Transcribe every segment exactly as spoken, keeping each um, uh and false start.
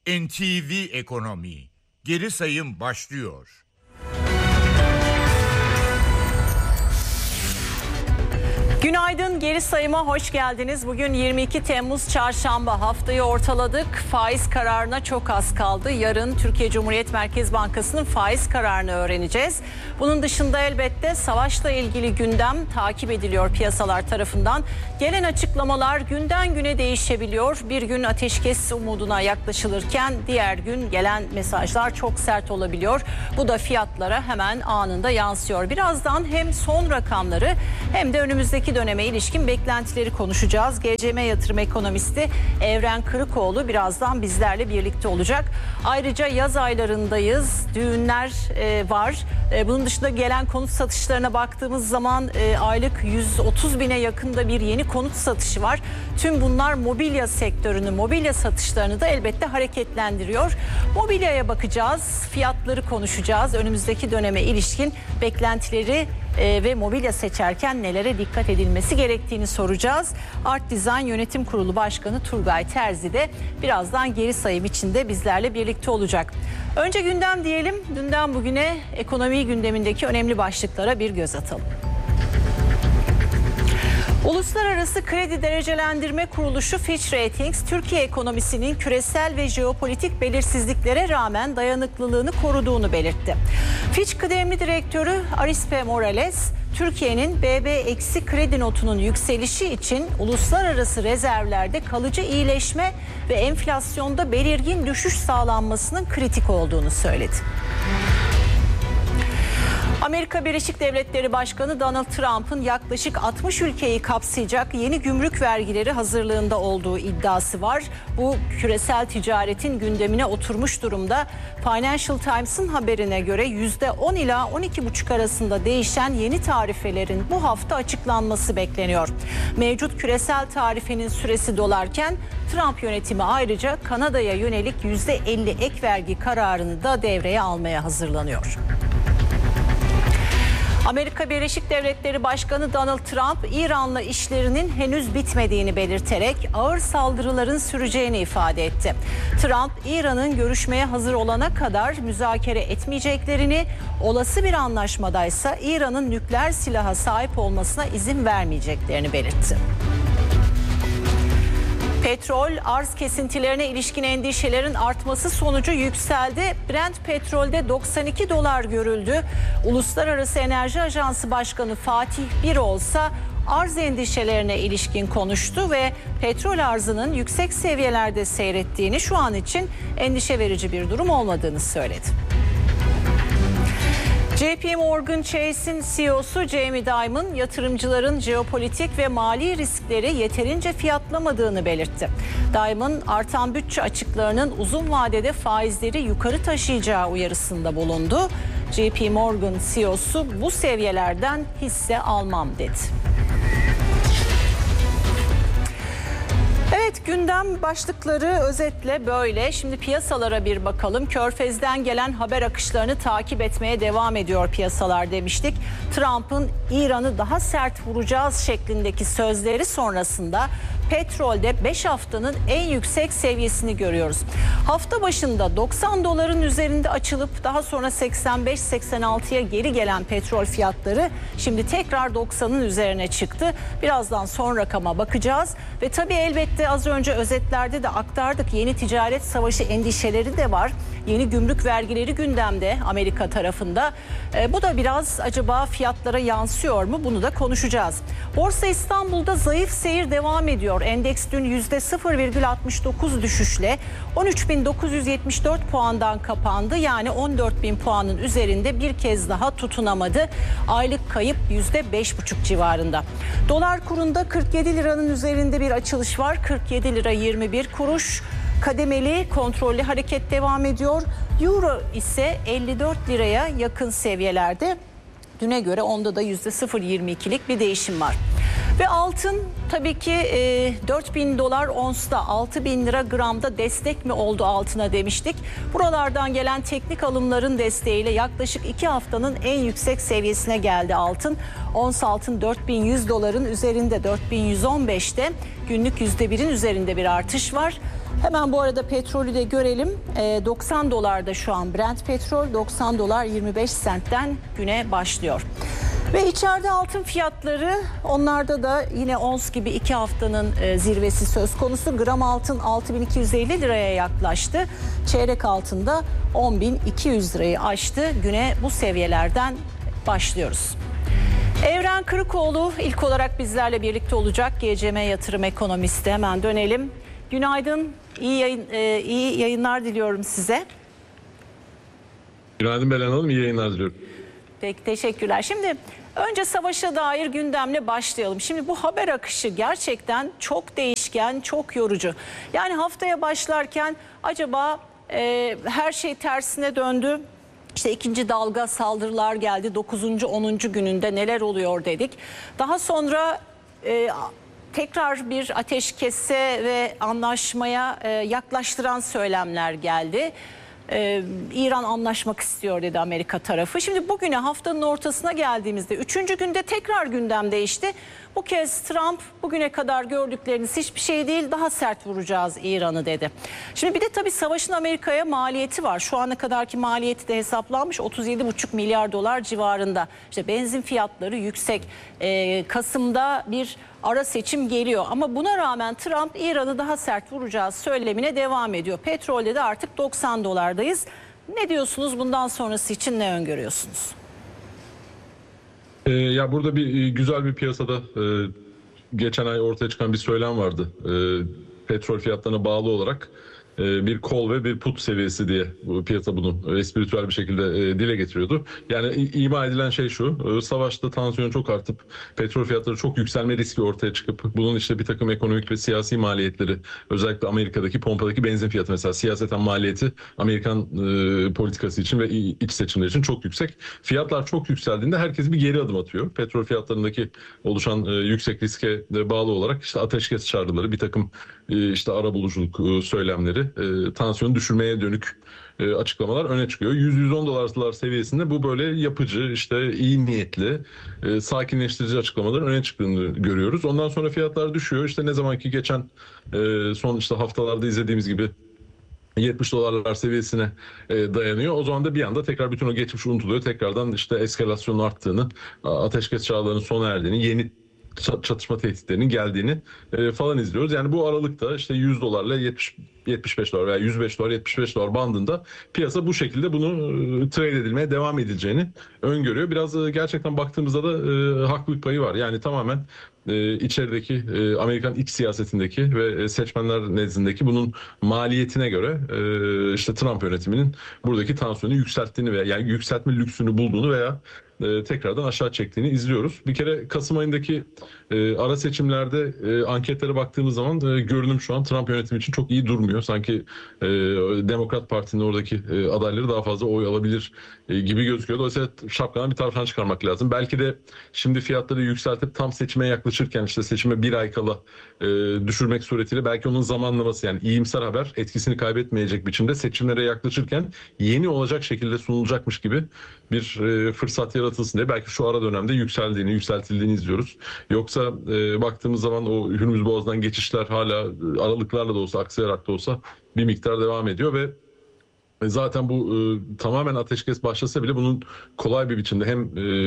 N T V Ekonomi geri sayım başlıyor. Günaydın, geri sayıma hoş geldiniz. Bugün yirmi iki Temmuz Çarşamba, haftayı ortaladık. Faiz kararına çok az kaldı. Yarın Türkiye Cumhuriyet Merkez Bankası'nın faiz kararını öğreneceğiz. Bunun dışında elbette savaşla ilgili gündem takip ediliyor piyasalar tarafından. Gelen açıklamalar günden güne değişebiliyor. Bir gün ateşkes umuduna yaklaşılırken diğer gün gelen mesajlar çok sert olabiliyor. Bu da fiyatlara hemen anında yansıyor. Birazdan hem son rakamları hem de önümüzdeki döneme ilişkin beklentileri konuşacağız. G C M yatırım ekonomisti Evren Kırıkoğlu birazdan bizlerle birlikte olacak. Ayrıca yaz aylarındayız. Düğünler e, var. E, bunun dışında gelen konut satışlarına baktığımız zaman e, aylık yüz otuz bine yakında bir yeni konut satışı var. Tüm bunlar mobilya sektörünü, mobilya satışlarını da elbette hareketlendiriyor. Mobilyaya bakacağız, fiyatları konuşacağız. Önümüzdeki döneme ilişkin beklentileri e, ve mobilya seçerken nelere dikkat edilmesi gerektiğini soracağız. Art Design Yönetim Kurulu Başkanı Turgay Terzi de birazdan geri sayım içinde bizlerle birlikte olacak. Önce gündem diyelim. Dünden bugüne ekonomi gündemindeki önemli başlıklara bir göz atalım. Uluslararası Kredi Derecelendirme Kuruluşu Fitch Ratings, Türkiye ekonomisinin küresel ve jeopolitik belirsizliklere rağmen dayanıklılığını koruduğunu belirtti. Fitch kıdemli direktörü Arispe Morales, Türkiye'nin B B eksi kredi notunun yükselişi için uluslararası rezervlerde kalıcı iyileşme ve enflasyonda belirgin düşüş sağlanmasının kritik olduğunu söyledi. Amerika Birleşik Devletleri Başkanı Donald Trump'ın yaklaşık altmış ülkeyi kapsayacak yeni gümrük vergileri hazırlığında olduğu iddiası var. Bu küresel ticaretin gündemine oturmuş durumda. Financial Times'ın haberine göre yüzde on ila on iki buçuk arasında değişen yeni tarifelerin bu hafta açıklanması bekleniyor. Mevcut küresel tarifenin süresi dolarken Trump yönetimi ayrıca Kanada'ya yönelik yüzde elli ek vergi kararını da devreye almaya hazırlanıyor. Amerika Birleşik Devletleri Başkanı Donald Trump, İran'la işlerinin henüz bitmediğini belirterek ağır saldırıların süreceğini ifade etti. Trump, İran'ın görüşmeye hazır olana kadar müzakere etmeyeceklerini, olası bir anlaşmadaysa İran'ın nükleer silaha sahip olmasına izin vermeyeceklerini belirtti. Petrol, arz kesintilerine ilişkin endişelerin artması sonucu yükseldi. Brent petrolde doksan iki dolar görüldü. Uluslararası Enerji Ajansı Başkanı Fatih Birol ise arz endişelerine ilişkin konuştu ve petrol arzının yüksek seviyelerde seyrettiğini, şu an için endişe verici bir durum olmadığını söyledi. J P Morgan Chase'in C E O'su Jamie Dimon, yatırımcıların jeopolitik ve mali riskleri yeterince fiyatlamadığını belirtti. Dimon, artan bütçe açıklarının uzun vadede faizleri yukarı taşıyacağı uyarısında bulundu. J P Morgan C E O'su bu seviyelerden hisse almam dedi. Evet, gündem başlıkları özetle böyle. Şimdi piyasalara bir bakalım. Körfez'den gelen haber akışlarını takip etmeye devam ediyor piyasalar demiştik. Trump'ın İran'ı daha sert vuracağız şeklindeki sözleri sonrasında petrolde beş haftanın en yüksek seviyesini görüyoruz. Hafta başında doksan doların üzerinde açılıp daha sonra seksen beş seksen altıya geri gelen petrol fiyatları şimdi tekrar doksanın üzerine çıktı. Birazdan son rakama bakacağız ve tabii elbette az önce özetlerde de aktardık, yeni ticaret savaşı endişeleri de var. Yeni gümrük vergileri gündemde Amerika tarafında. E, bu da biraz acaba fiyatlara yansıyor mu? Bunu da konuşacağız. Borsa İstanbul'da zayıf seyir devam ediyor. Endeks dün yüzde sıfır virgül altmış dokuz düşüşle on üç bin dokuz yüz yetmiş dört puandan kapandı. Yani on dört bin puanın üzerinde bir kez daha tutunamadı. Aylık kayıp yüzde beş buçuk civarında. Dolar kurunda kırk yedi liranın üzerinde bir açılış var. kırk yedi lira yirmi bir kuruş. Kademeli kontrollü hareket devam ediyor. Euro ise elli dört liraya yakın seviyelerde. Düne göre onda da yüzde sıfır virgül yirmi ikilik bir değişim var. Ve altın tabii ki e, dört bin dolar onsta, altı bin lira gramda destek mi oldu altına demiştik. Buralardan gelen teknik alımların desteğiyle yaklaşık iki haftanın en yüksek seviyesine geldi altın. Ons altın dört bin yüz doların üzerinde, dört bin yüz on beşte günlük yüzde birin üzerinde bir artış var. Hemen bu arada petrolü de görelim. E, doksan dolarda şu an Brent petrol, doksan dolar yirmi beş sentten güne başlıyor. Ve içeride altın fiyatları, onlarda da yine ons gibi iki haftanın e, zirvesi söz konusu. Gram altın altı bin iki yüz elli liraya yaklaştı. Çeyrek altında on bin iki yüz lirayı aştı. Güne bu seviyelerden başlıyoruz. Evren Kırıkoğlu ilk olarak bizlerle birlikte olacak. G C M Yatırım Ekonomisti. Hemen dönelim. Günaydın, iyi, yayın, e, iyi yayınlar diliyorum size. Günaydın Belen Hanım, iyi yayınlar diliyorum. Peki, teşekkürler. Şimdi önce savaşa dair gündemle başlayalım. Şimdi bu haber akışı gerçekten çok değişken, çok yorucu. Yani haftaya başlarken acaba e, her şey tersine döndü. İşte ikinci dalga saldırılar geldi. dokuzuncu onuncu gününde neler oluyor dedik. Daha sonra e, tekrar bir ateşkese ve anlaşmaya e, yaklaştıran söylemler geldi. Ee, İran anlaşmak istiyor dedi Amerika tarafı. Şimdi bugüne, haftanın ortasına geldiğimizde üçüncü günde tekrar gündem değişti. Bu kez Trump bugüne kadar gördükleriniz hiçbir şey değil, daha sert vuracağız İran'ı dedi. Şimdi bir de tabii savaşın Amerika'ya maliyeti var. Şu ana kadarki maliyeti de hesaplanmış otuz yedi buçuk milyar dolar civarında. İşte benzin fiyatları yüksek. Ee, Kasım'da bir ara seçim geliyor ama buna rağmen Trump İran'ı daha sert vuracağız söylemine devam ediyor. Petrolde de artık doksan dolardayız. Ne diyorsunuz, bundan sonrası için ne öngörüyorsunuz? Ee, ya burada bir güzel bir piyasada e, geçen ay ortaya çıkan bir söylem vardı. E, petrol fiyatlarına bağlı olarak e, bir call ve bir put seviyesi diye bu piyasa bunu espritüel bir şekilde e, dile getiriyordu. Yani ima edilen şey şu: e, savaşta tansiyon çok artıp petrol fiyatları çok yükselme riski ortaya çıkıp bunun işte bir takım ekonomik ve siyasi maliyetleri, özellikle Amerika'daki pompadaki benzin fiyatı mesela siyaseten maliyeti Amerikan e, politikası için ve iç seçimler için çok yüksek. Fiyatlar çok yükseldiğinde herkes bir geri adım atıyor. Petrol fiyatlarındaki oluşan e, yüksek riske de bağlı olarak işte ateşkes çağrıları, bir takım e, işte arabuluculuk e, söylemleri, e, tansiyonu düşürmeye dönük e, açıklamalar öne çıkıyor. yüz yüz on dolar seviyesinde bu böyle yapıcı, işte iyi niyetli, e, sakinleştirici açıklamaların öne çıktığını görüyoruz. Ondan sonra fiyatlar düşüyor. İşte ne zamanki geçen e, son işte haftalarda izlediğimiz gibi yetmiş dolarlar seviyesine e, dayanıyor. O zaman da bir anda tekrar bütün o geçmiş unutuluyor. Tekrardan işte eskalasyonun arttığını, ateşkes çağrılarının sona erdiğini, yeni çatışma tehditlerinin geldiğini e, falan izliyoruz. Yani bu aralıkta işte yüz dolarla yetmiş yetmiş beş dolar veya yüz beş dolar yetmiş beş dolar bandında piyasa bu şekilde bunu e, trade edilmeye devam edileceğini öngörüyor. Biraz e, gerçekten baktığımızda da e, haklılık payı var. Yani tamamen e, içerideki e, Amerikan iç siyasetindeki ve seçmenler nezdindeki bunun maliyetine göre e, işte Trump yönetiminin buradaki tansiyonu yükselttiğini veya yani yükseltme lüksünü bulduğunu veya e, tekrardan aşağı çektiğini izliyoruz. Bir kere Kasım ayındaki e, ara seçimlerde e, anketlere baktığımız zaman e, görünüm şu an Trump yönetimi için çok iyi durmuyor. Sanki e, Demokrat Parti'nin oradaki e, adayları daha fazla oy alabilir e, gibi gözüküyor. Dolayısıyla şapkadan bir taraftan çıkarmak lazım. Belki de şimdi fiyatları yükseltip tam seçime yaklaşırken, işte seçime bir ay kala e, düşürmek suretiyle belki onun zamanlaması, yani iyimser haber etkisini kaybetmeyecek biçimde seçimlere yaklaşırken yeni olacak şekilde sunulacakmış gibi bir e, fırsat yaratılsın diye belki şu ara dönemde yükseldiğini, yükseltildiğini izliyoruz. Yoksa e, baktığımız zaman o Hürmüz Boğazı'ndan geçişler hala aralıklarla da olsa, aksayarak da olsa bir miktar devam ediyor ve zaten bu e, tamamen ateşkes başlasa bile bunun kolay bir biçimde hem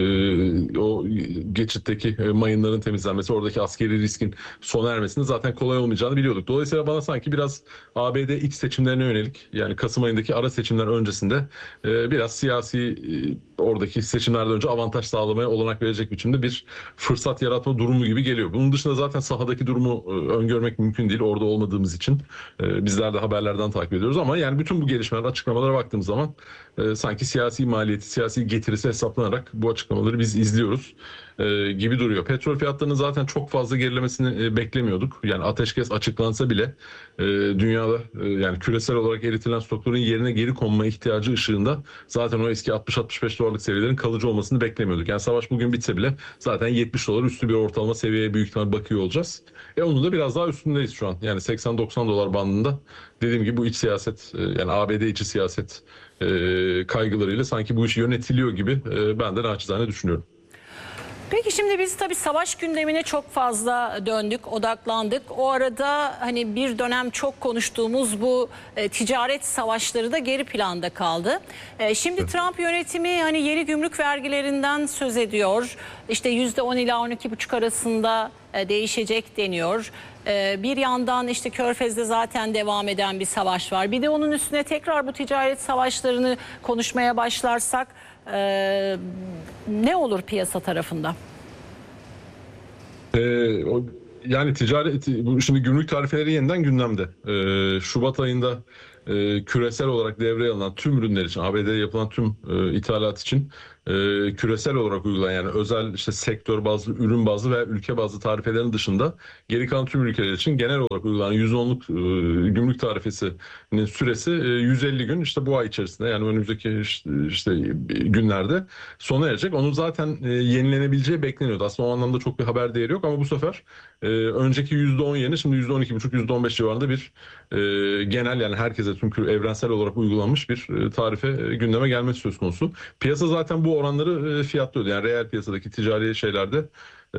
e, o geçitteki e, mayınların temizlenmesi, oradaki askeri riskin sona ermesinin zaten kolay olmayacağını biliyorduk. Dolayısıyla bana sanki biraz A B D iç seçimlerine yönelik, yani Kasım ayındaki ara seçimler öncesinde e, biraz siyasi e, oradaki seçimlerden önce avantaj sağlamaya olanak verecek biçimde bir fırsat yaratma durumu gibi geliyor. Bunun dışında zaten sahadaki durumu e, öngörmek mümkün değil, orada olmadığımız için. E, bizler de haberlerden takip ediyoruz ama yani bütün bu gelişmeler, açıklamalara baktığımız zaman e, sanki siyasi maliyeti, siyasi getirisi hesaplanarak bu açıklamaları biz izliyoruz. e, gibi duruyor. Petrol fiyatlarının zaten çok fazla gerilemesini e, beklemiyorduk. Yani ateşkes açıklansa bile e, dünyada e, yani küresel olarak eritilen stokların yerine geri konma ihtiyacı ışığında zaten o eski altmış altmış beş dolarlık seviyelerin kalıcı olmasını beklemiyorduk. Yani savaş bugün bitse bile zaten yetmiş dolar üstü bir ortalama seviyeye büyük ihtimal bakıyor olacağız. E onun da biraz daha üstündeyiz şu an. Yani seksen doksan dolar bandında. Dediğim gibi bu iç siyaset e, yani A B D içi siyaset e, kaygılarıyla sanki bu iş yönetiliyor gibi e, ben de naçizane düşünüyorum. Peki şimdi biz tabii savaş gündemine çok fazla döndük, odaklandık. O arada hani bir dönem çok konuştuğumuz bu e, ticaret savaşları da geri planda kaldı. E, şimdi evet. Trump yönetimi hani yeni gümrük vergilerinden söz ediyor. İşte yüzde on ila on iki buçuk arasında e, değişecek deniyor. E, bir yandan işte Körfez'de zaten devam eden bir savaş var. Bir de onun üstüne tekrar bu ticaret savaşlarını konuşmaya başlarsak Ee, ne olur piyasa tarafında? Ee, o, yani ticaret, bu şimdi gümrük tarifeleri yeniden gündemde. Ee, Şubat ayında e, küresel olarak devreye alınan tüm ürünler için, A B D'de yapılan tüm e, ithalat için e, küresel olarak uygulanan yani özel işte sektör bazlı, ürün bazlı veya ülke bazlı tarifelerin dışında geri kalan tüm ülkeler için genel olarak uygulanan yüzde onluk e, gümrük tarifesinin süresi e, yüz elli gün işte bu ay içerisinde yani önümüzdeki işte, işte günlerde sona erecek. Onun zaten e, yenilenebileceği bekleniyordu. Aslında o anlamda çok bir haber değeri yok ama bu sefer e, önceki yüzde on yerine şimdi yüzde on iki buçuk yüzde on beş civarında bir e, genel yani herkese tüm evrensel olarak uygulanmış bir e, tarife e, gündeme gelmesi söz konusu. Piyasa zaten bu oranları e, fiyatlıyordu. Yani reel piyasadaki ticari şeylerde e,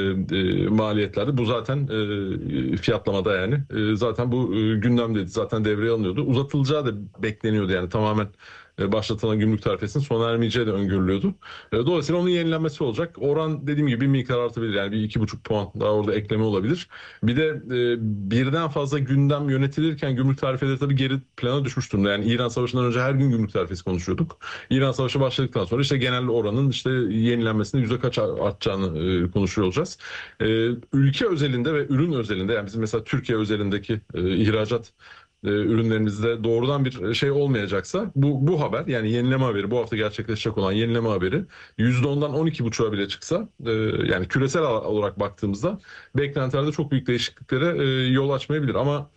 e, maliyetlerde bu zaten e, fiyatlamada yani e, zaten bu e, gündemdeydi. Zaten devreye alınıyordu. Uzatılacağı da bekleniyordu yani tamamen başlatılan gümrük tarifesinin sona ermeyeceği de öngörülüyordu. Dolayısıyla onun yenilenmesi olacak. Oran dediğim gibi bir miktar artabilir. Yani bir iki buçuk puan daha orada ekleme olabilir. Bir de e, birden fazla gündem yönetilirken gümrük tarifeleri tabii geri plana düşmüş durumda. Yani İran Savaşı'ndan önce her gün gümrük tarifesi konuşuyorduk. İran Savaşı başladıktan sonra işte genel oranın işte yenilenmesinde yüzde kaç artacağını e, konuşuyor olacağız. E, ülke özelinde ve ürün özelinde yani bizim mesela Türkiye özelindeki e, ihracat ürünlerimizde doğrudan bir şey olmayacaksa bu bu haber yani yenileme haberi bu hafta gerçekleşecek olan yenileme haberi yüzde ondan on iki buçuğa bile çıksa yani küresel olarak baktığımızda beklentilerde çok büyük değişikliklere yol açmayabilir ama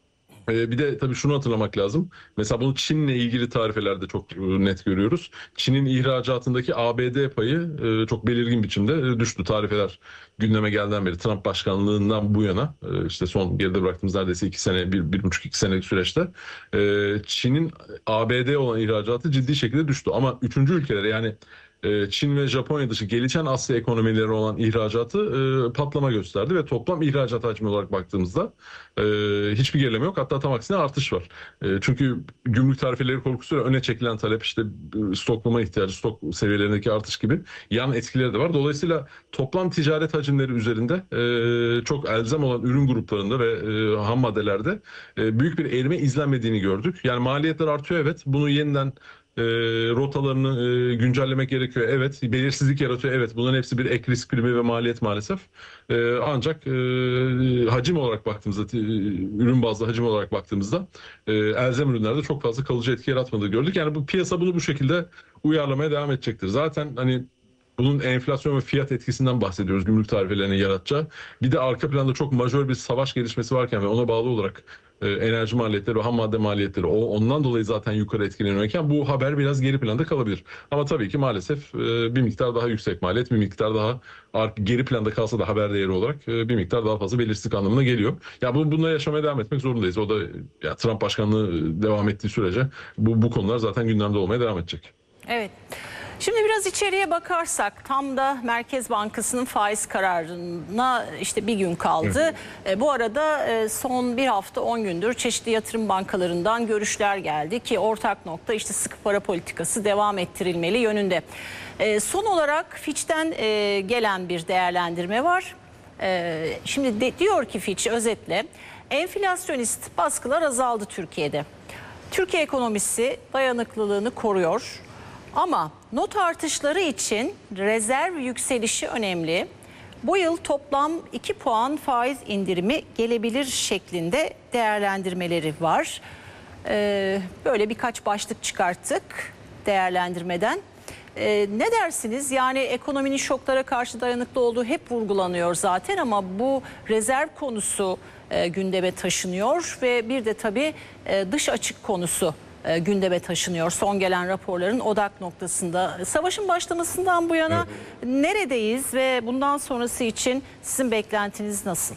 bir de tabii şunu hatırlamak lazım. Mesela bunu Çin'le ilgili tarifelerde çok net görüyoruz. Çin'in ihracatındaki A B D payı çok belirgin biçimde düştü. Tarifeler gündeme geldiğinden beri Trump başkanlığından bu yana işte son geride bıraktığımız neredeyse iki sene, bir, bir buçuk iki senelik süreçte Çin'in A B D olan ihracatı ciddi şekilde düştü. Ama üçüncü ülkelere yani Çin ve Japonya dışı gelişen Asya ekonomileri olan ihracatı e, patlama gösterdi ve toplam ihracat hacmi olarak baktığımızda e, hiçbir gerileme yok. Hatta tam aksine artış var. E, çünkü gümrük tarifeleri korkusuyla öne çekilen talep işte stoklama ihtiyacı, stok seviyelerindeki artış gibi yan etkileri de var. Dolayısıyla toplam ticaret hacimleri üzerinde e, çok elzem olan ürün gruplarında ve e, ham maddelerde e, büyük bir erime izlenmediğini gördük. Yani maliyetler artıyor evet. Bunu yeniden E, rotalarını e, güncellemek gerekiyor. Evet. Belirsizlik yaratıyor. Evet. Bunların hepsi bir ek risk primi ve maliyet maalesef. E, ancak e, hacim olarak baktığımızda, e, ürün bazlı hacim olarak baktığımızda e, elzem ürünlerde çok fazla kalıcı etki yaratmadığını gördük. Yani bu piyasa bunu bu şekilde uyarlamaya devam edecektir. Zaten hani bunun enflasyon ve fiyat etkisinden bahsediyoruz gümrük tarifelerinin yaratacağı. Bir de arka planda çok majör bir savaş gelişmesi varken ve ona bağlı olarak e, enerji maliyetleri ve ham madde maliyetleri o ondan dolayı zaten yukarı etkileniyorken bu haber biraz geri planda kalabilir. Ama tabii ki maalesef e, bir miktar daha yüksek maliyet, bir miktar daha geri planda kalsa da haber değeri olarak e, bir miktar daha fazla belirsizlik anlamına geliyor. Ya bu bununla yaşamaya devam etmek zorundayız. O da ya Trump başkanlığı devam ettiği sürece bu bu konular zaten gündemde olmaya devam edecek. Evet. Şimdi biraz içeriye bakarsak tam da Merkez Bankası'nın faiz kararına işte bir gün kaldı. E, bu arada e, son bir hafta on gündür çeşitli yatırım bankalarından görüşler geldi ki ortak nokta işte sıkı para politikası devam ettirilmeli yönünde. E, son olarak Fitch'ten e, gelen bir değerlendirme var. E, şimdi de, diyor ki Fitch özetle enflasyonist baskılar azaldı Türkiye'de. Türkiye ekonomisi dayanıklılığını koruyor. Ama not artışları için rezerv yükselişi önemli. Bu yıl toplam iki puan faiz indirimi gelebilir şeklinde değerlendirmeleri var. Ee, böyle birkaç başlık çıkarttık değerlendirmeden. e, ne dersiniz? Yani ekonominin şoklara karşı dayanıklı olduğu hep vurgulanıyor zaten ama bu rezerv konusu e, gündeme taşınıyor ve bir de tabii e, dış açık konusu e, gündeme taşınıyor. Son gelen raporların odak noktasında. Savaşın başlamasından bu yana evet. neredeyiz ve bundan sonrası için sizin beklentiniz nasıl?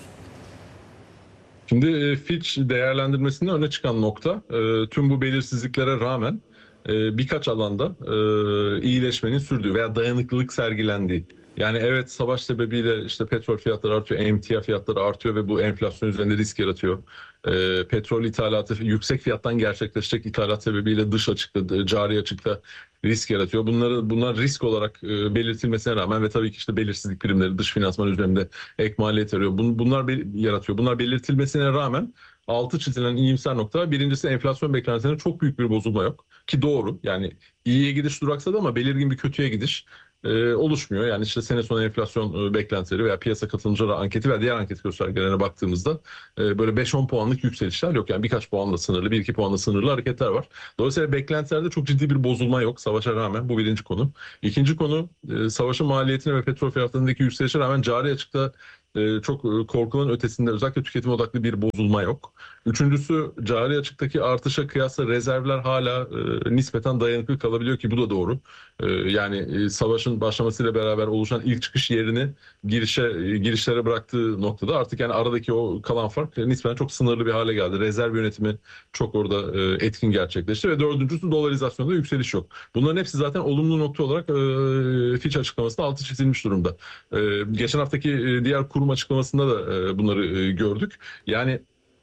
Şimdi Fitch değerlendirmesinde öne çıkan nokta tüm bu belirsizliklere rağmen birkaç alanda iyileşmenin sürdüğü veya dayanıklılık sergilendiği. Yani evet, savaş sebebiyle işte petrol fiyatları artıyor, emtia fiyatları artıyor ve bu enflasyon üzerinde risk yaratıyor. E, petrol ithalatı yüksek fiyattan gerçekleşecek ithalat sebebiyle dış açıkta, cari açıkta risk yaratıyor. Bunları bunlar risk olarak e, belirtilmesine rağmen ve tabii ki işte belirsizlik primleri, dış finansman üzerinde ek maliyet arıyor. Bun, bunlar be, yaratıyor. Bunlar belirtilmesine rağmen altı çizilen iyimser nokta, birincisi enflasyon beklentilerinde çok büyük bir bozulma yok. Ki doğru, yani iyiye gidiş duraksadı ama belirgin bir kötüye gidiş e, oluşmuyor. Yani işte sene sonu enflasyon e, beklentileri veya piyasa katılımcıları anketi veya diğer anket göstergelerine baktığımızda e, böyle beş on puanlık yükselişler yok. Yani birkaç puanla sınırlı, bir iki puanla sınırlı hareketler var. Dolayısıyla beklentilerde çok ciddi bir bozulma yok savaşa rağmen. Bu birinci konu. İkinci konu, e, savaşın maliyetine ve petrol fiyatlarındaki yükselişe rağmen cari açıkta Ee, çok korkulan ötesinde özellikle tüketim odaklı bir bozulma yok. Üçüncüsü, cari açıktaki artışa kıyasla rezervler hala e, nispeten dayanıklı kalabiliyor ki bu da doğru. E, yani e, savaşın başlamasıyla beraber oluşan ilk çıkış yerini girişe e, girişlere bıraktığı noktada artık yani aradaki o kalan fark e, nispeten çok sınırlı bir hale geldi. Rezerv yönetimi çok orada e, etkin gerçekleşti ve dördüncüsü, dolarizasyonda yükseliş yok. Bunların hepsi zaten olumlu nokta olarak e, Fitch açıklamasında altı çizilmiş durumda. E, geçen haftaki e, diğer kurum açıklamasında da e, bunları e, gördük. Yani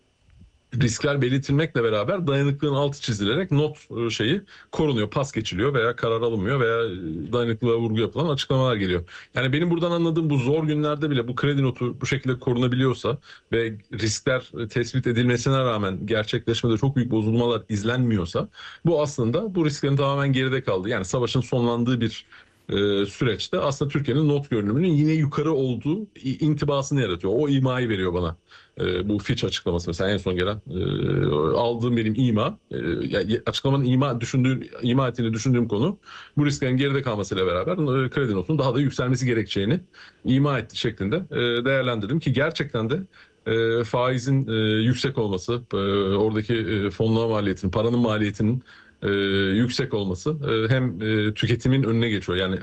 riskler belirtilmekle beraber dayanıklılığın altı çizilerek not e, şeyi korunuyor, pas geçiliyor veya karar alınmıyor veya dayanıklılığa vurgu yapılan açıklamalar geliyor. Yani benim buradan anladığım, bu zor günlerde bile bu kredi notu bu şekilde korunabiliyorsa ve riskler tespit edilmesine rağmen gerçekleşmede çok büyük bozulmalar izlenmiyorsa, bu aslında bu risklerin tamamen geride kaldığı, yani savaşın sonlandığı bir e, süreçte aslında Türkiye'nin not görünümünün yine yukarı olduğu intibasını yaratıyor. O imayı veriyor bana. E, bu Fitch açıklaması mesela en son gelen e, aldığım benim ima, e, yani açıklamanın ima düşündüğüm, ima ettiğini düşündüğüm konu, bu risklerin geride kalmasıyla beraber e, kredi notunun daha da yükselmesi gerekeceğini ima etti şeklinde e, değerlendirdim ki gerçekten de e, faizin e, yüksek olması, e, oradaki e, fonlama maliyetinin, paranın maliyetinin e, yüksek olması e, hem e, tüketimin önüne geçiyor. Yani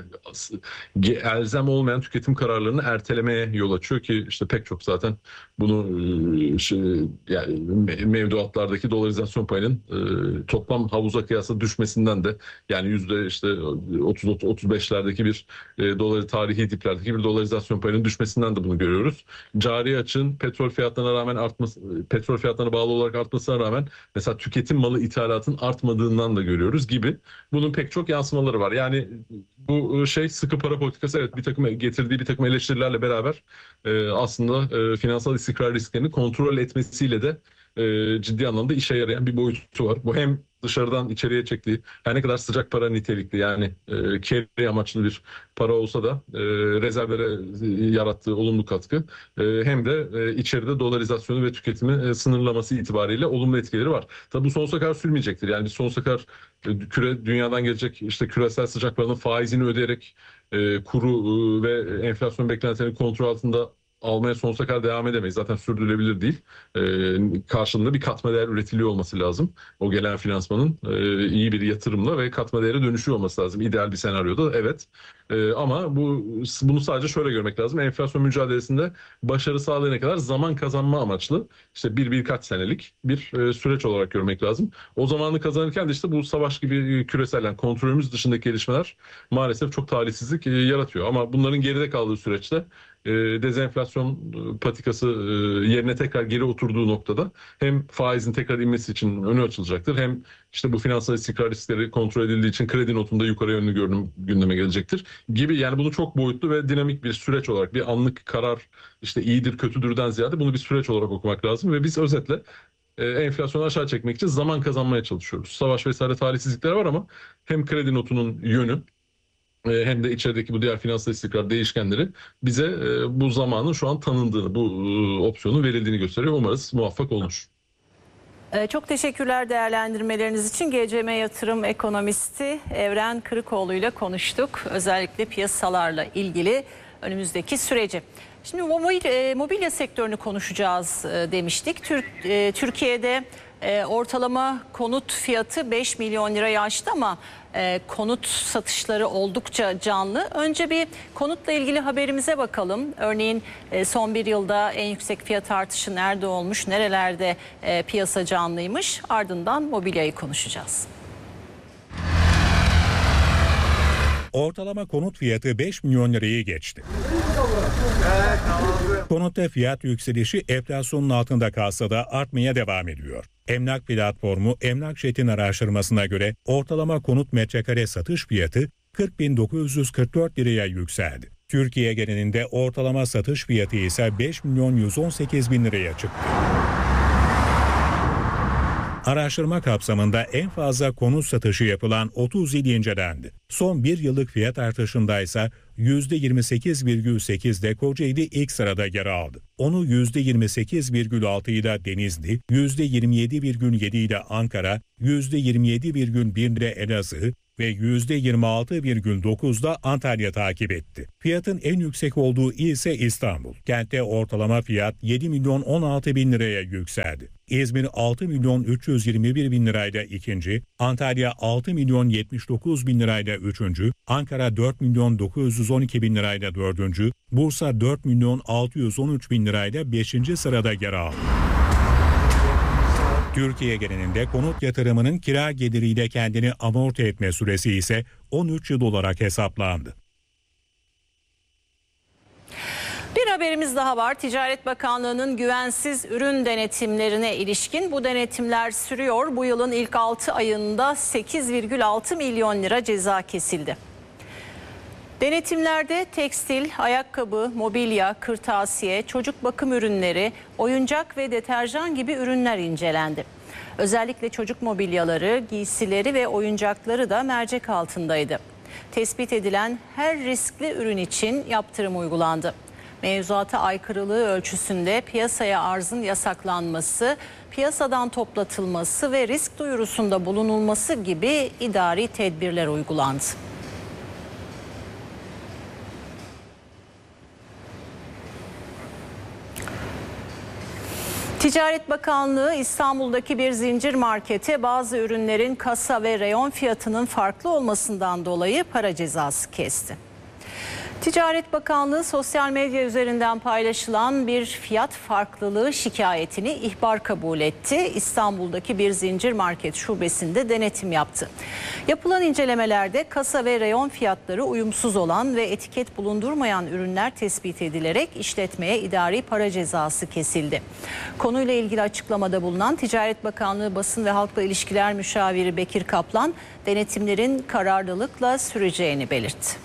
elzem olmayan tüketim kararlarını ertelemeye yol açıyor ki işte pek çok zaten bunu e, şey, yani mevduatlardaki dolarizasyon payının e, toplam havuza kıyasla düşmesinden de, yani yüzde işte otuz otuz beşlerdeki bir e, doları tarihi diplerdeki bir dolarizasyon payının düşmesinden de bunu görüyoruz. Cari açığın petrol fiyatlarına rağmen artması, petrol fiyatlarına bağlı olarak artmasına rağmen mesela tüketim malı ithalatın artmadığından da görüyoruz gibi. Bunun pek çok yansımaları var. Yani bu şey sıkı para politikası, evet, bir takım getirdiği bir takım eleştirilerle beraber e, aslında e, finansal istikrar risklerini kontrol etmesiyle de e, ciddi anlamda işe yarayan bir boyutu var. Bu hem dışarıdan içeriye çektiği, her ne kadar sıcak para nitelikli, yani e, carry amaçlı bir para olsa da e, rezervlere yarattığı olumlu katkı e, hem de e, içeride dolarizasyonu ve tüketimi e, sınırlaması itibariyle olumlu etkileri var. Tabi bu sonsuza kadar sürmeyecektir. Yani biz sonsuza kadar e, küre, dünyadan gelecek işte küresel sıcak paranın faizini ödeyerek e, kuru e, ve enflasyon beklentilerini kontrol altında almaya sonsuza kadar devam edemeyiz. Zaten sürdürülebilir değil. Ee, karşılığında bir katma değer üretiliyor olması lazım. O gelen finansmanın e, iyi bir yatırımla ve katma değere dönüşüyor olması lazım. İdeal bir senaryoda evet. Ee, ama bu bunu sadece şöyle görmek lazım. Enflasyon mücadelesinde başarı sağlayana kadar zaman kazanma amaçlı işte bir birkaç senelik bir e, süreç olarak görmek lazım. O zamanı kazanırken de işte bu savaş gibi küresel, yani kontrolümüz dışındaki gelişmeler maalesef çok talihsizlik e, yaratıyor. Ama bunların geride kaldığı süreçte e, dezenflasyon patikası e, yerine tekrar geri oturduğu noktada hem faizin tekrar inmesi için önü açılacaktır, hem işte bu finansal istikrar riskleri kontrol edildiği için kredi notunda yukarı yönlü görünüm gündeme gelecektir gibi. Yani bunu çok boyutlu ve dinamik bir süreç olarak, bir anlık karar işte iyidir kötüdürden ziyade bunu bir süreç olarak okumak lazım ve biz özetle e, enflasyonu aşağı çekmek için zaman kazanmaya çalışıyoruz. Savaş vesaire talihsizlikler var ama hem kredi notunun yönü hem de içerideki bu diğer finansal istikrar değişkenleri bize bu zamanın şu an tanındığını, bu opsiyonun verildiğini gösteriyor. Umarız muvaffak olmuş. Çok teşekkürler değerlendirmeleriniz için. G C M Yatırım ekonomisti Evren Kırıkoğlu ile konuştuk. Özellikle piyasalarla ilgili önümüzdeki süreci. Şimdi mobil, e, mobilya sektörünü konuşacağız e, demiştik. Türk, e, Türkiye'de e, ortalama konut fiyatı beş milyon lirayı aştı ama e, konut satışları oldukça canlı. Önce bir konutla ilgili haberimize bakalım. Örneğin e, son bir yılda en yüksek fiyat artışı nerede olmuş, nerelerde e, piyasa canlıymış. Ardından mobilyayı konuşacağız. Ortalama konut fiyatı beş milyon lirayı geçti. Konutta fiyat yükselişi enflasyonun altında kalsa da artmaya devam ediyor. Emlak platformu Emlakjet'in araştırmasına göre ortalama konut metrekare satış fiyatı kırk bin dokuz yüz kırk dört liraya yükseldi. Türkiye genelinde ortalama satış fiyatı ise beş milyon yüz on sekiz bin liraya çıktı. Araştırma kapsamında en fazla konut satışı yapılan otuz il incelendi. Son bir yıllık fiyat artışında ise yüzde yirmi sekiz virgül sekizde Kocaeli ilk sırada yer aldı. Onu yüzde yirmi sekiz virgül altı ile Denizli, yüzde yirmi yedi virgül yedi ile Ankara, yüzde yirmi yedi virgül bir ile Elazığ ve yüzde yirmi altı virgül dokuzda Antalya takip etti. Fiyatın en yüksek olduğu il ise İstanbul. Kentte ortalama fiyat yedi milyon on altı bin liraya yükseldi. İzmir altı milyon üç yüz yirmi bir bin lirayla ikinci, Antalya altı milyon yetmiş dokuz bin lirayla üçüncü, Ankara dört milyon dokuz yüz on iki bin lirayla dördüncü, Bursa dört milyon altı yüz on üç bin lirayla beşinci sırada yer aldı. Türkiye genelinde konut yatırımının kira geliriyle kendini amorti etme süresi ise on üç yıl olarak hesaplandı. Bir haberimiz daha var. Ticaret Bakanlığı'nın güvensiz ürün denetimlerine ilişkin bu denetimler sürüyor. Bu yılın ilk altı ayında sekiz virgül altı milyon lira ceza kesildi. Denetimlerde tekstil, ayakkabı, mobilya, kırtasiye, çocuk bakım ürünleri, oyuncak ve deterjan gibi ürünler incelendi. Özellikle çocuk mobilyaları, giysileri ve oyuncakları da mercek altındaydı. Tespit edilen her riskli ürün için yaptırım uygulandı. Mevzuata aykırılığı ölçüsünde piyasaya arzın yasaklanması, piyasadan toplatılması ve risk duyurusunda bulunulması gibi idari tedbirler uygulandı. Ticaret Bakanlığı İstanbul'daki bir zincir markete bazı ürünlerin kasa ve reyon fiyatının farklı olmasından dolayı para cezası kesti. Ticaret Bakanlığı sosyal medya üzerinden paylaşılan bir fiyat farklılığı şikayetini ihbar kabul etti. İstanbul'daki bir zincir market şubesinde denetim yaptı. Yapılan incelemelerde kasa ve reyon fiyatları uyumsuz olan ve etiket bulundurmayan ürünler tespit edilerek işletmeye idari para cezası kesildi. Konuyla ilgili açıklamada bulunan Ticaret Bakanlığı Basın ve Halkla İlişkiler Müşaviri Bekir Kaplan, denetimlerin kararlılıkla süreceğini belirtti.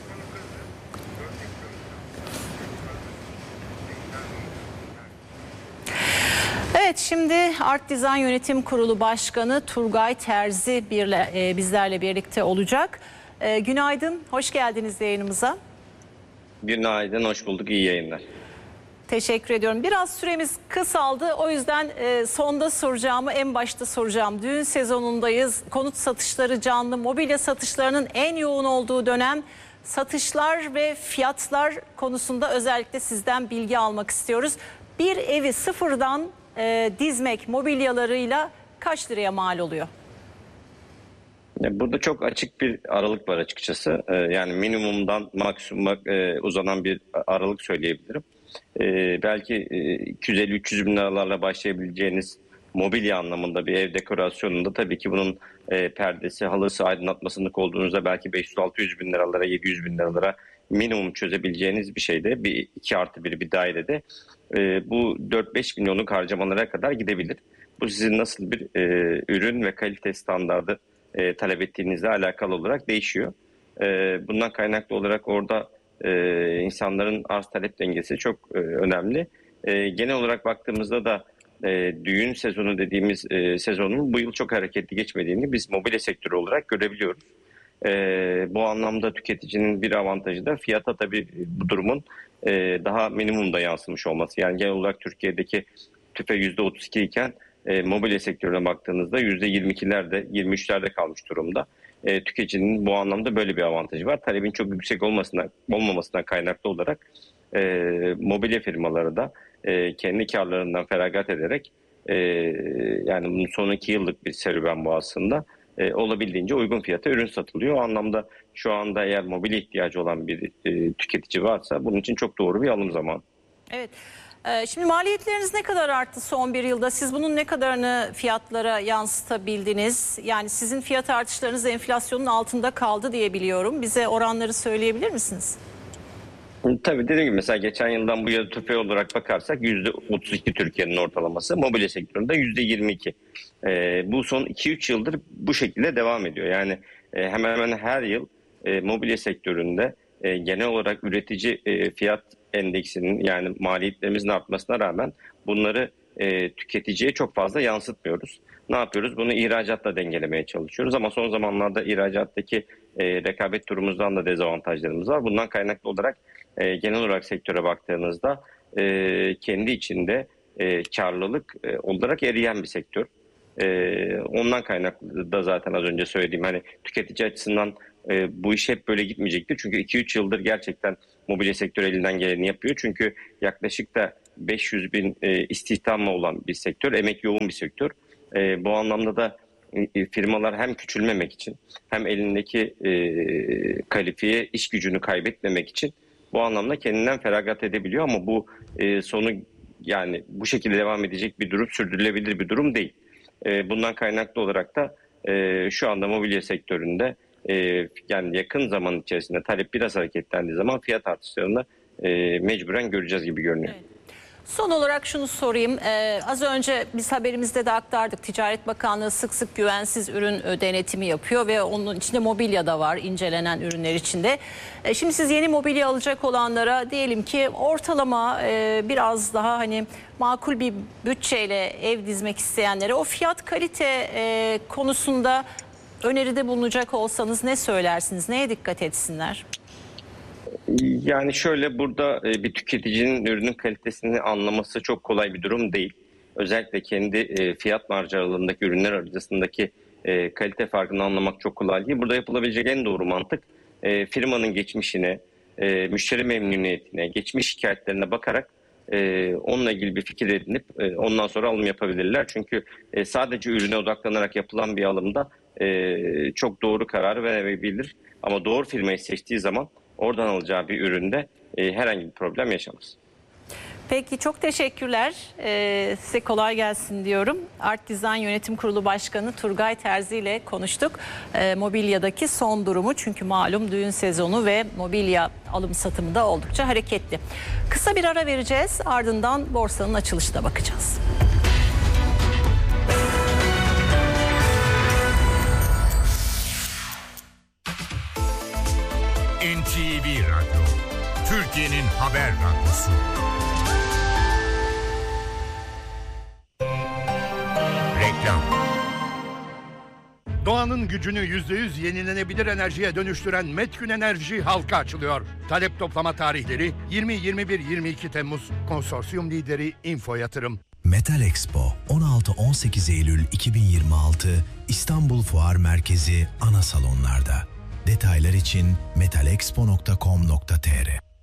Evet, şimdi Art Design Yönetim Kurulu Başkanı Turgay Terzi birle, e, bizlerle birlikte olacak. E, günaydın, hoş geldiniz yayınımıza. Günaydın, hoş bulduk, iyi yayınlar. Teşekkür ediyorum. Biraz süremiz kısaldı, o yüzden e, sonda soracağımı en başta soracağım. Düğün sezonundayız, konut satışları canlı, mobilya satışlarının en yoğun olduğu dönem. Satışlar ve fiyatlar konusunda özellikle sizden bilgi almak istiyoruz. Bir evi sıfırdan e, dizmek mobilyalarıyla kaç liraya mal oluyor? Burada çok açık bir aralık var açıkçası. Yani minimumdan maksimuma uzanan bir aralık söyleyebilirim. Belki iki yüz elli üç yüz bin liralarla başlayabileceğiniz mobilya anlamında bir ev dekorasyonunda tabii ki bunun perdesi, halısı, aydınlatmasını olduğunuzda belki beş yüz altı yüz bin liralara, yedi yüz bin liralara minimum çözebileceğiniz bir şeyde, bir iki artı bir bir dairede bu dört beş milyonluk harcamalara kadar gidebilir. Bu sizin nasıl bir ürün ve kalite standardı E, talep ettiğinizle alakalı olarak değişiyor. E, bundan kaynaklı olarak orada e, insanların arz talep dengesi çok e, önemli. E, genel olarak baktığımızda da e, düğün sezonu dediğimiz e, sezonun bu yıl çok hareketli geçmediğini biz mobilya sektörü olarak görebiliyoruz. E, bu anlamda tüketicinin bir avantajı da fiyata tabii bu durumun e, daha minimumda yansımış olması. Yani genel olarak Türkiye'deki tüfe yüzde otuz iki iken e, mobilya sektörüne baktığınızda yüzde yirmi ikilerde, yirmi üçlerde kalmış durumda. E, tüketicinin bu anlamda böyle bir avantajı var. Talebin çok yüksek olmasından, olmamasından kaynaklı olarak e, mobilya firmaları da e, kendi karlarından feragat ederek e, yani bunun son iki yıllık bir serüven bu aslında. E, olabildiğince uygun fiyata ürün satılıyor. O anlamda şu anda eğer mobilya ihtiyacı olan bir e, tüketici varsa bunun için çok doğru bir alım zamanı. Evet. Ee, şimdi maliyetleriniz ne kadar arttı son bir yılda? Siz bunun ne kadarını fiyatlara yansıtabildiniz? Yani sizin fiyat artışlarınız enflasyonun altında kaldı diye biliyorum. Bize oranları söyleyebilir misiniz? Tabii dediğim gibi mesela geçen yıldan bu yıl tüfe olarak bakarsak yüzde otuz iki Türkiye'nin ortalaması, mobilya sektöründe yüzde yirmi iki. Ee, bu son iki üç yıldır bu şekilde devam ediyor. Yani e, hemen hemen her yıl e, mobilya sektöründe e, genel olarak üretici e, fiyat endeksinin yani maliyetlerimizin artmasına rağmen bunları e, tüketiciye çok fazla yansıtmıyoruz. Ne yapıyoruz? Bunu ihracatla dengelemeye çalışıyoruz ama son zamanlarda ihracattaki e, rekabet durumumuzdan da dezavantajlarımız var. Bundan kaynaklı olarak e, genel olarak sektöre baktığınızda e, kendi içinde e, karlılık e, olarak eriyen bir sektör. E, ondan kaynaklı da zaten az önce söylediğim hani tüketici açısından e, bu iş hep böyle gitmeyecektir. Çünkü iki üç yıldır gerçekten mobilya sektörü elinden geleni yapıyor. Çünkü yaklaşık da beş yüz bin e, istihdamla olan bir sektör, emek yoğun bir sektör. E, bu anlamda da e, firmalar hem küçülmemek için hem elindeki e, kalifiye iş gücünü kaybetmemek için bu anlamda kendinden feragat edebiliyor ama bu e, sonu yani bu şekilde devam edecek bir durum, sürdürülebilir bir durum değil. E, bundan kaynaklı olarak da e, şu anda mobilya sektöründe e, yani yakın zaman içerisinde talep biraz hareketlendiği zaman fiyat artışlarını e, mecburen göreceğiz gibi görünüyor. Evet. Son olarak şunu sorayım. Ee, az önce biz haberimizde de aktardık. Ticaret Bakanlığı sık sık güvensiz ürün denetimi yapıyor ve onun içinde mobilya da var incelenen ürünler içinde. Ee, şimdi siz yeni mobilya alacak olanlara diyelim ki ortalama e, biraz daha hani makul bir bütçeyle ev dizmek isteyenlere o fiyat kalite e, konusunda öneride bulunacak olsanız ne söylersiniz? Neye dikkat etsinler? Yani şöyle burada bir tüketicinin ürünün kalitesini anlaması çok kolay bir durum değil. Özellikle kendi fiyat marjı aralığındaki ürünler arasındaki kalite farkını anlamak çok kolay değil. Burada yapılabilecek en doğru mantık firmanın geçmişine, müşteri memnuniyetine, geçmiş şikayetlerine bakarak onunla ilgili bir fikir edinip ondan sonra alım yapabilirler. Çünkü sadece ürüne odaklanarak yapılan bir alımda çok doğru kararı verebilir. Ama doğru firmayı seçtiği zaman oradan alacağı bir üründe e, herhangi bir problem yaşamaz. Peki çok teşekkürler. Ee, size kolay gelsin diyorum. Art Design Yönetim Kurulu Başkanı Turgay Terzi ile konuştuk. Ee, mobilyadaki son durumu çünkü malum düğün sezonu ve mobilya alım satımı da oldukça hareketli. Kısa bir ara vereceğiz. Ardından borsanın açılışına bakacağız. N T V Radyo, Türkiye'nin haber radyosu. Reklam. Doğanın gücünü yüzde yüz yenilenebilir enerjiye dönüştüren Metgün Enerji halka açılıyor. Talep toplama tarihleri yirmi, yirmi bir, yirmi iki Temmuz. Konsorsiyum lideri Info Yatırım. Metal Expo on altı on sekiz Eylül iki bin yirmi altı İstanbul Fuar Merkezi ana salonlarda. Detaylar için metalexpo nokta com nokta tr